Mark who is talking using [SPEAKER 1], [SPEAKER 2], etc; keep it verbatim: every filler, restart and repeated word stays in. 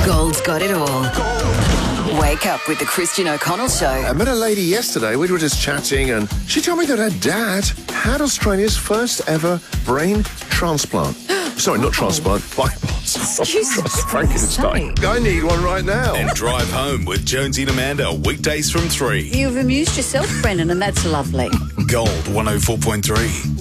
[SPEAKER 1] Gold's got it all. Wake up with the Christian O'Connell Show.
[SPEAKER 2] I met a lady yesterday. We were just chatting, and she told me that her dad had Australia's first ever brain transplant. Sorry, not transplant, bypass.
[SPEAKER 1] Jesus
[SPEAKER 2] Frankenstein. I need one right now.
[SPEAKER 3] And Drive Home with Jonesy and Amanda, weekdays from three.
[SPEAKER 1] You've amused yourself, Brennan, and that's lovely.
[SPEAKER 3] Gold one oh four point three.